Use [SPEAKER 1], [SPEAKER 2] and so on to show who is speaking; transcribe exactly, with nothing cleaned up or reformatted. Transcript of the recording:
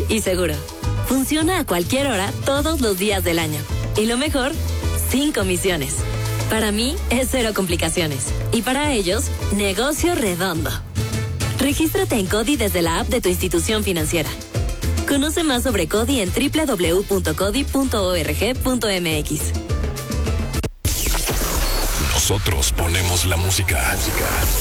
[SPEAKER 1] y seguro. Funciona a cualquier hora, todos los días del año. Y lo mejor, sin comisiones. Para mí, es cero complicaciones. Y para ellos, negocio redondo. Regístrate en CODI desde la app de tu institución financiera. Conoce más sobre CODI en doble u doble u doble u punto codi punto org punto m x.
[SPEAKER 2] Nosotros ponemos la música.